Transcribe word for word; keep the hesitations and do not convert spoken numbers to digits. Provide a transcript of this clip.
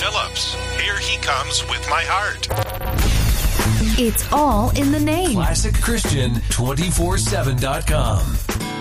Phillips. Here he comes with my heart. It's all in the name. Classic Christian two four seven dot com.